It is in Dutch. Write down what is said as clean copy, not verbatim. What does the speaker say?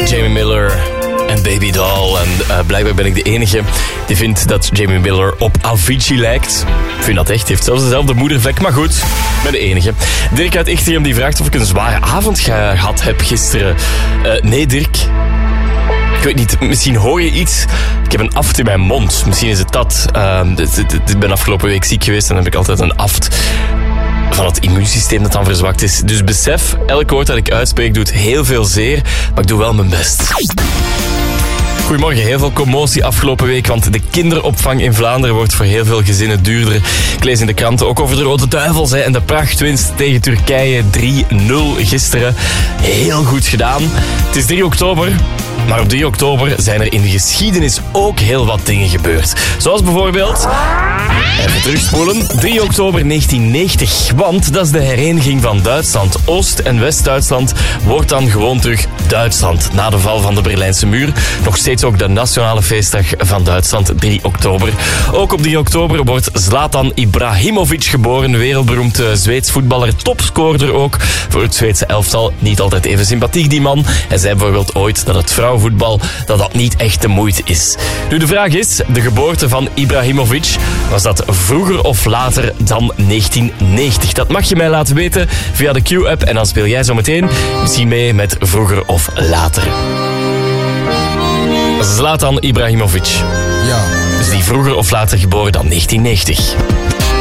Jamie Miller en Baby Doll. En blijkbaar ben ik de enige die vindt dat Jamie Miller op Avicii lijkt. Ik vind dat echt. Hij heeft zelfs dezelfde moedervlek. Maar goed, ik ben de enige. Dirk uit Ichtegem die vraagt of ik een zware avond gehad heb gisteren. Nee, Dirk. Ik weet niet, misschien hoor je iets. Ik heb een aft in mijn mond. Misschien is het dat. Ik ben afgelopen week ziek geweest en dan heb ik altijd een aft van het immuunsysteem dat dan verzwakt is. Dus besef, elk woord dat ik uitspreek doet heel veel zeer, maar ik doe wel mijn best. Goedemorgen, heel veel commotie afgelopen week, want de kinderopvang in Vlaanderen wordt voor heel veel gezinnen duurder. Ik lees in de kranten ook over de Rode Duivels en de prachtwinst tegen Turkije 3-0 gisteren. Heel goed gedaan. Het is 3 oktober. Maar op 3 oktober zijn er in de geschiedenis ook heel wat dingen gebeurd. Zoals bijvoorbeeld... Even terugspoelen. 3 oktober 1990. Want dat is de hereniging van Duitsland. Oost- en West-Duitsland wordt dan gewoon terug Duitsland. Na de val van de Berlijnse muur. Nog steeds ook de nationale feestdag van Duitsland. 3 oktober. Ook op 3 oktober wordt Zlatan Ibrahimovic geboren. Wereldberoemde Zweeds voetballer. Topscorer ook voor het Zweedse elftal. Niet altijd even sympathiek, die man. Hij zei bijvoorbeeld ooit dat het vrouwenvoetbal dat niet echt de moeite is. Nu, de vraag is, de geboorte van Ibrahimovic, was dat vroeger of later dan 1990? Dat mag je mij laten weten via de Q-app en dan speel jij zo meteen misschien mee met vroeger of later. Zlatan Ibrahimovic. Ja. Dus die vroeger of later geboren dan 1990.